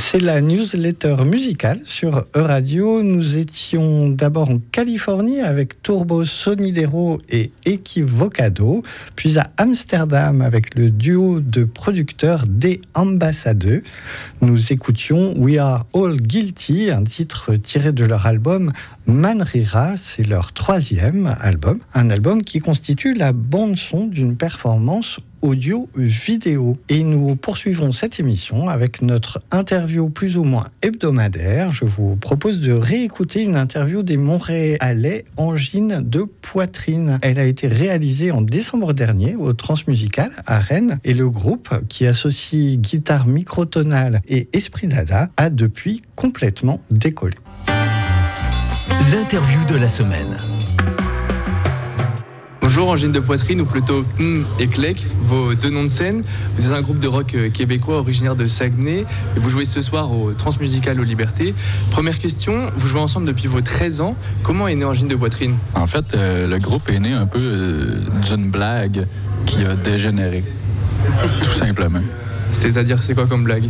C'est la newsletter musicale sur E-Radio. Nous étions d'abord en Californie avec Turbo Sonidero et Equivocado, puis à Amsterdam avec le duo de producteurs des Ambassadeurs. Nous écoutions We Are All Guilty, un titre tiré de leur album Manrira, c'est leur 3e album, un album qui constitue la bande-son d'une performance audio-vidéo. Et nous poursuivons cette émission avec notre interview plus ou moins hebdomadaire. Je vous propose de réécouter une interview des Montréalais Angine de Poitrine. Elle a été réalisée en décembre dernier au Transmusical à Rennes et le groupe, qui associe guitare microtonale et esprit dada, a depuis complètement décollé. L'interview de la semaine. Bonjour Angine de Poitrine, ou plutôt et Clec, vos deux noms de scène. Vous êtes un groupe de rock québécois originaire de Saguenay et vous jouez ce soir au Transmusical aux Libertés. Première question, vous jouez ensemble depuis vos 13 ans. Comment est né Angine de Poitrine? En fait, le groupe est né un peu d'une blague qui a dégénéré, tout simplement. C'est-à-dire, c'est quoi comme blague?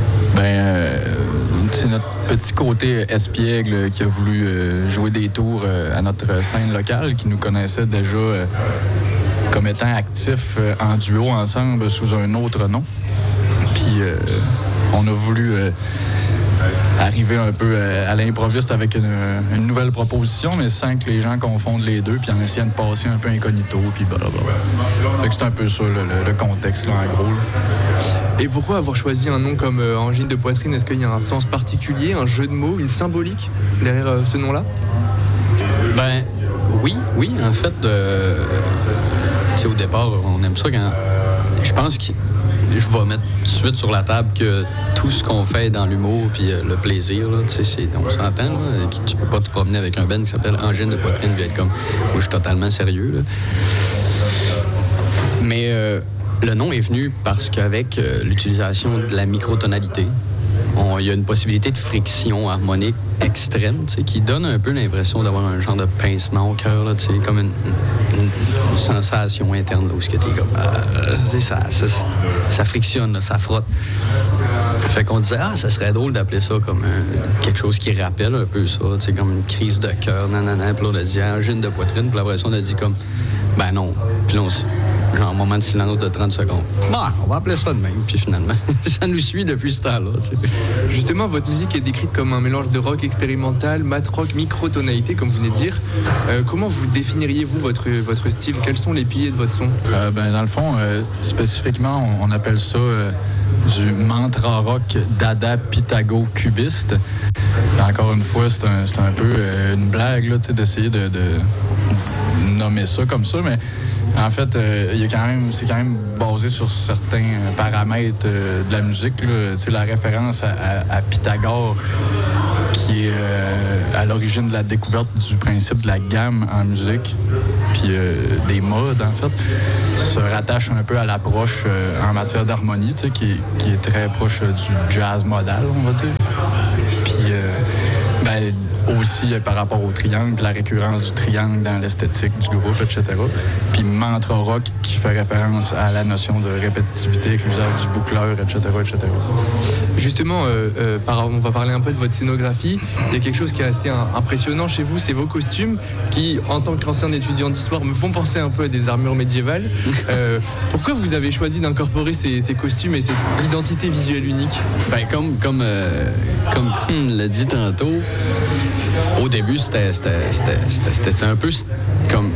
C'est notre petit côté espiègle qui a voulu jouer des tours à notre scène locale, qui nous connaissait déjà comme étant actifs en duo ensemble sous un autre nom. Puis on a voulu arriver un peu à l'improviste avec une nouvelle proposition, mais sans que les gens confondent les deux, puis en essayant de passer un peu incognito, puis blablabla. Fait que c'est un peu ça le contexte, là, en gros. Et pourquoi avoir choisi un nom comme Angine de Poitrine? Est-ce qu'il y a un sens particulier, un jeu de mots, une symbolique derrière ce nom-là? Oui, en fait, au départ, on aime ça quand... Je pense que je vais mettre tout de suite sur la table que tout ce qu'on fait dans l'humour, puis le plaisir, là, on s'entend, là, tu peux pas te promener avec un band qui s'appelle Angine de Poitrine, puis être comme, moi, je suis totalement sérieux, là. Mais le nom est venu parce qu'avec l'utilisation de la microtonalité, il y a une possibilité de friction harmonique extrême, qui donne un peu l'impression d'avoir un genre de pincement au cœur, là, comme une sensation interne, là, où t'es comme... ça frictionne, là, ça frotte. Fait qu'on disait, ça serait drôle d'appeler ça comme quelque chose qui rappelle un peu ça, comme une crise de cœur, nanana. Puis là, on a dit Angine de Poitrine, puis après ça, on a dit comme, non. Puis là, genre un moment de silence de 30 secondes. On va appeler ça de même. Puis finalement, ça nous suit depuis ce temps-là. Justement, votre musique est décrite comme un mélange de rock expérimental, mat rock, microtonalité, comme vous venez de dire. Comment vous définiriez-vous votre style? Quels sont les piliers de votre son? Dans le fond, spécifiquement, on appelle ça du mantra rock dada pythago cubiste. Encore une fois, c'est un peu une blague là, d'essayer de nommer ça comme ça, mais en fait, c'est quand même basé sur certains paramètres de la musique. Là. La référence à Pythagore, qui est à l'origine de la découverte du principe de la gamme en musique, puis des modes, en fait, se rattache un peu à l'approche en matière d'harmonie, qui est très proche du jazz modal, on va dire. Puis, aussi par rapport au triangle, la récurrence du triangle dans l'esthétique du groupe, etc. Puis mantra rock qui fait référence à la notion de répétitivité avec l'usage du boucleur, etc. Justement, on va parler un peu de votre scénographie. Il y a quelque chose qui est assez impressionnant chez vous, c'est vos costumes qui, en tant qu'ancien étudiant d'histoire, me font penser un peu à des armures médiévales. Pourquoi vous avez choisi d'incorporer ces costumes et cette identité visuelle unique? Comme l'a dit tantôt, au début, c'était un peu comme...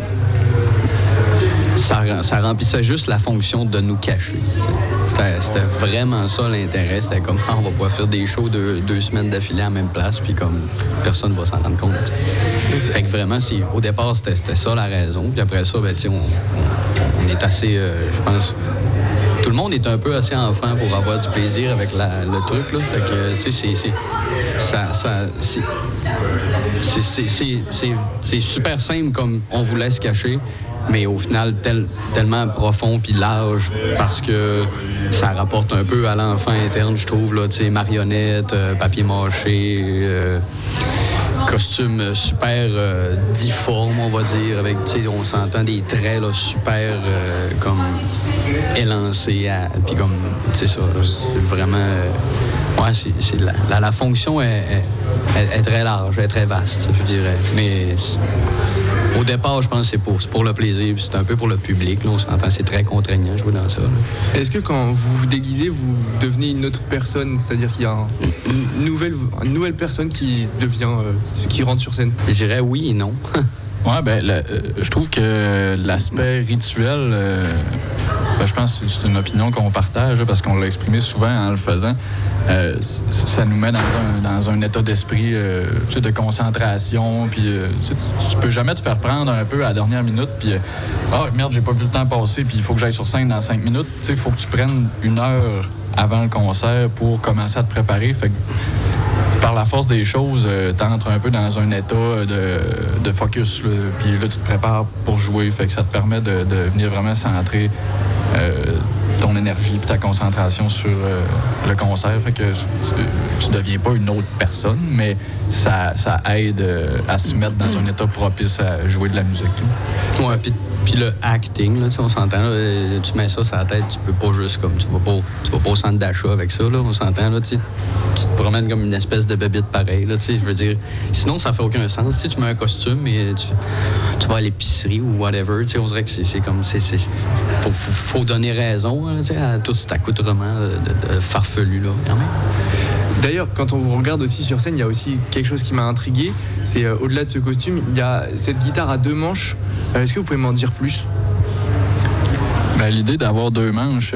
Ça remplissait juste la fonction de nous cacher. C'était vraiment ça l'intérêt. C'était comme, on va pouvoir faire des shows deux semaines d'affilée à la même place, puis comme personne ne va s'en rendre compte. Fait que vraiment, au départ, c'était ça la raison. Puis après ça, on est assez, je pense... Tout le monde est un peu assez enfant pour avoir du plaisir avec le truc, là. Fait que, c'est super simple comme on vous laisse cacher, mais au final, tellement profond puis large, parce que ça rapporte un peu à l'enfant interne, je trouve, là, marionnettes, papier mâché, costume super difforme, on va dire, avec, on s'entend des traits là, super comme élancés, puis comme, c'est ça, c'est vraiment Ouais, c'est la fonction est très large, est très vaste, je dirais. Mais au départ, je pense que c'est pour le plaisir, puis c'est un peu pour le public. Là, on s'entend, c'est très contraignant de jouer dans ça. Là. Est-ce que quand vous vous déguisez, vous devenez une autre personne? C'est-à-dire qu'il y a une nouvelle personne qui rentre sur scène? Je dirais oui et non. Ouais, je trouve que l'aspect rituel, je pense que c'est une opinion qu'on partage parce qu'on l'a exprimé souvent en le faisant. Ça nous met dans un état d'esprit de concentration. Puis tu peux jamais te faire prendre un peu à la dernière minute. Puis merde, j'ai pas vu le temps passer. Puis il faut que j'aille sur scène dans 5 minutes. Il faut que tu prennes 1 heure avant le concert pour commencer à te préparer. Fait que, par la force des choses, t'entres un peu dans un état de focus. Puis là, tu te prépares pour jouer. Fait que ça te permet de venir vraiment centrer ton énergie et ta concentration sur le concert. Fait que tu deviens pas une autre personne, mais ça aide à se mettre dans un état propice à jouer de la musique. Là. Ouais, puis le acting, là, on s'entend, là, tu mets ça sur la tête, tu peux pas juste comme, tu vas pas au centre d'achat avec ça, là, on s'entend, là, tu te promènes comme une espèce de bébite pareil, là, je veux dire, sinon ça fait aucun sens, tu mets un costume et tu vas à l'épicerie ou whatever, on dirait que c'est comme, faut donner raison, là, à tout cet accoutrement de farfelu, là, quand même. D'ailleurs, quand on vous regarde aussi sur scène, il y a aussi quelque chose qui m'a intrigué. C'est au-delà de ce costume, il y a cette guitare à 2 manches. Est-ce que vous pouvez m'en dire plus? L'idée d'avoir 2 manches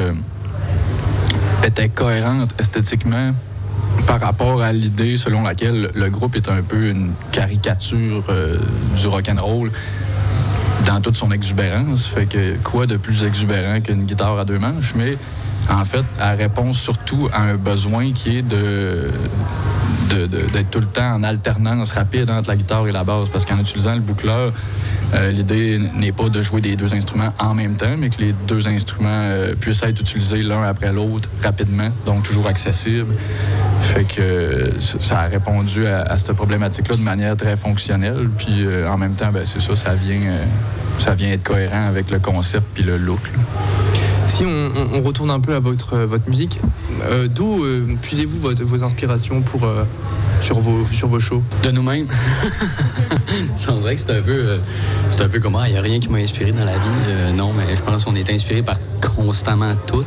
était cohérente esthétiquement par rapport à l'idée selon laquelle le groupe est un peu une caricature du rock'n'roll dans toute son exubérance. Fait que quoi de plus exubérant qu'une guitare à 2 manches, mais en fait, elle répond surtout à un besoin qui est d'être tout le temps en alternance rapide entre la guitare et la basse. Parce qu'en utilisant le boucleur, l'idée n'est pas de jouer des 2 instruments en même temps, mais que les 2 instruments puissent être utilisés l'un après l'autre rapidement, donc toujours accessibles. Fait que ça a répondu à cette problématique-là de manière très fonctionnelle. Puis en même temps, c'est ça, ça vient être cohérent avec le concept puis le look. Là. Si on retourne un peu à votre musique, d'où puisez-vous vos inspirations sur vos shows? De nous-mêmes. On dirait que c'est un peu comme il n'y a rien qui m'a inspiré dans la vie. Non, mais je pense qu'on est inspiré par constamment tout.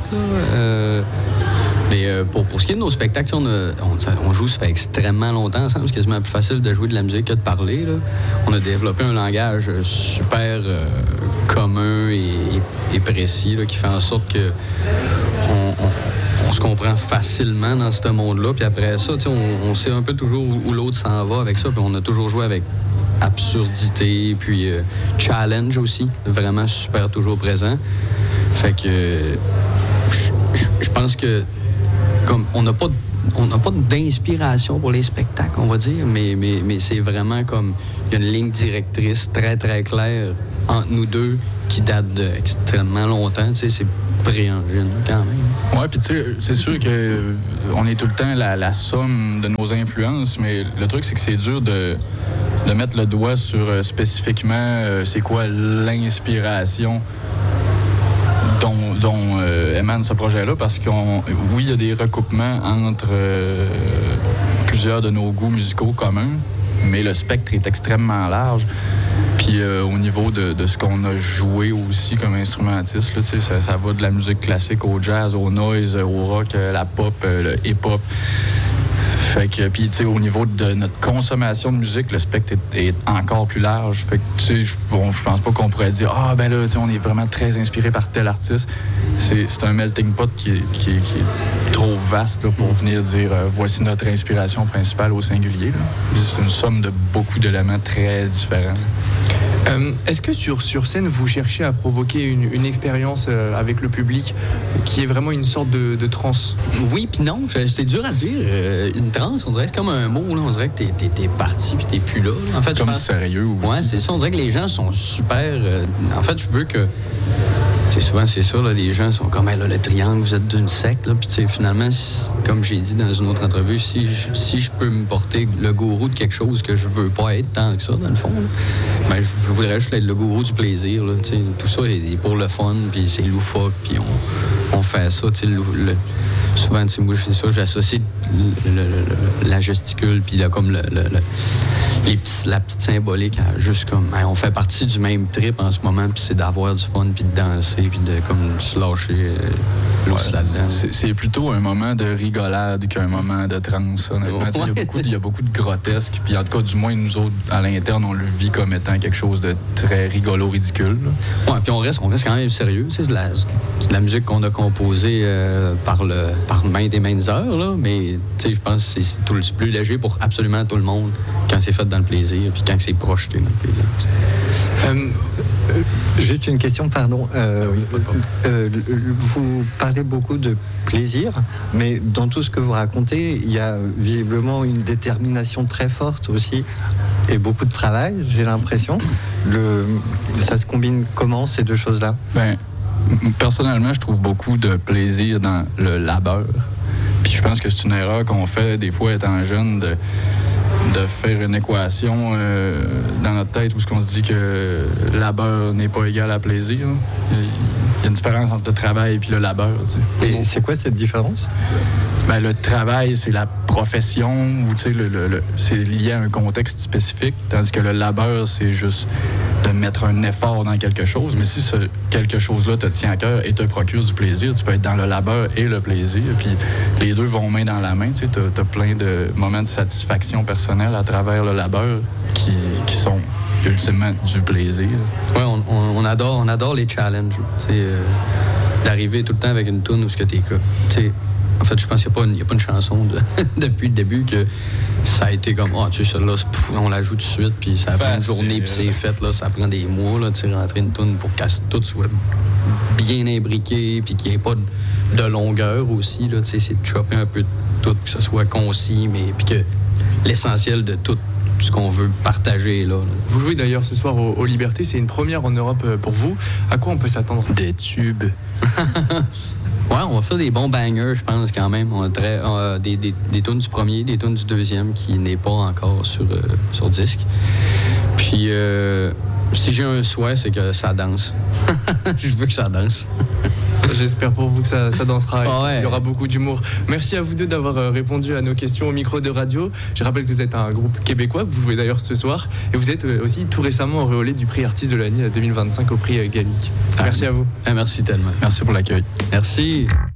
Mais pour ce qui est de nos spectacles, on joue, ça fait extrêmement longtemps ensemble. C'est quasiment plus facile de jouer de la musique que de parler. Là. On a développé un langage super commun et précis là, qui fait en sorte que on se comprend facilement dans ce monde-là. Puis après ça, on sait un peu toujours où l'autre s'en va avec ça. Puis on a toujours joué avec absurdité, puis challenge aussi, vraiment super toujours présent. Fait que je pense que comme on n'a pas d'inspiration pour les spectacles, on va dire, mais c'est vraiment comme il y a une ligne directrice très très claire entre nous deux qui date d'extrêmement longtemps. Tu sais, c'est pré-engine quand même. Ouais, puis tu sais, c'est sûr que on est tout le temps la somme de nos influences, mais le truc c'est que c'est dur de mettre le doigt sur spécifiquement c'est quoi l'inspiration dont émane ce projet-là, parce oui, il y a des recoupements entre plusieurs de nos goûts musicaux communs, mais le spectre est extrêmement large. Puis au niveau de ce qu'on a joué aussi comme instrumentiste, là, ça va de la musique classique au jazz, au noise, au rock, la pop, le hip-hop. Fait que, puis, tu sais, au niveau de notre consommation de musique, le spectre est encore plus large. Fait que, tu sais, je pense pas qu'on pourrait dire là, tu sais, on est vraiment très inspiré par tel artiste. C'est un melting pot qui est trop vaste là, pour venir dire voici notre inspiration principale au singulier. Là. C'est une somme de beaucoup d'éléments très différents. Est-ce que sur scène, vous cherchez à provoquer une expérience avec le public qui est vraiment une sorte de transe? Oui, puis non. C'est dur à dire. Une transe, on dirait que c'est comme un mot. Là. On dirait que t'es parti puis t'es plus là. En fait, c'est comme sérieux aussi. Ouais, c'est ça. On dirait que les gens sont super... en fait, je veux que... souvent, c'est ça. Là, les gens sont comme, là, le triangle, vous êtes d'une secte. Puis finalement, comme j'ai dit dans une autre entrevue, si je peux me porter le gourou de quelque chose que je veux pas être tant que ça, dans le fond, là, je voudrais juste être le gourou du plaisir. Là, tout ça est pour le fun, puis c'est loufoque, puis on fait ça. souvent, tu sais, moi, c'est ça, j'associe la gesticule, puis là, comme la petite symbolique à juste comme, on fait partie du même trip en ce moment, puis c'est d'avoir du fun, puis de danser, puis de comme se lâcher là-dedans. C'est plutôt un moment de rigolade qu'un moment de transe, honnêtement. Il y a beaucoup de grotesque, puis en tout cas, du moins, nous autres, à l'interne, on le vit comme étant quelque chose de très rigolo, ridicule. Ouais, puis on reste quand même sérieux. C'est de la musique qu'on a composée par maintes et maintes heures, là, mais je pense que c'est plus léger pour absolument tout le monde quand c'est fait dans le plaisir, puis quand c'est projeté dans le plaisir. Juste une question, pardon. Vous parlez beaucoup de plaisir, mais dans tout ce que vous racontez, il y a visiblement une détermination très forte aussi et beaucoup de travail, j'ai l'impression. Ça se combine comment, ces deux choses-là? Personnellement, je trouve beaucoup de plaisir dans le labeur. Puis je pense que c'est une erreur qu'on fait des fois étant jeune de faire une équation dans notre tête où on se dit que labeur n'est pas égal à plaisir. Il y a une différence entre le travail et le labeur. Tu sais. Et c'est quoi cette différence? Le travail, c'est la profession ou c'est lié à un contexte spécifique, tandis que le labeur, c'est juste de mettre un effort dans quelque chose. Mais si ce quelque chose-là te tient à cœur et te procure du plaisir, tu peux être dans le labeur et le plaisir. Puis les deux vont main dans la main. Tu as plein de moments de satisfaction personnelle à travers le labeur qui sont ultimement du plaisir. Oui, on adore les challenges. D'arriver tout le temps avec une toune où ce que t'es cas. En fait, je pense qu'il n'y a pas une chanson depuis le début que ça a été comme tu sais, celle-là, on la joue tout de suite, puis ça prend une journée, puis c'est fait, là, ça prend des mois, là, rentrer une toune pour que tout soit bien imbriqué, puis qu'il n'y ait pas de longueur aussi, là, c'est de chopper un peu tout, que ce soit concis, mais puis que l'essentiel de tout ce qu'on veut partager là. Vous jouez d'ailleurs ce soir au Liberté, c'est une première en Europe pour vous. À quoi on peut s'attendre? Des tubes. Ouais, on va faire des bons bangers, je pense, quand même. On a des tunes du premier, des tunes du deuxième qui n'est pas encore sur disque. Puis, si j'ai un souhait, c'est que ça danse. Je veux que ça danse. J'espère pour vous que ça dansera. Ouais. Il y aura beaucoup d'humour. Merci à vous deux d'avoir répondu à nos questions au micro de radio. Je rappelle que vous êtes un groupe québécois, que vous jouez d'ailleurs ce soir. Et vous êtes aussi tout récemment auréolé du prix Artiste de l'année 2025 au prix Gallic. Merci à vous. Merci tellement. Merci pour l'accueil. Merci.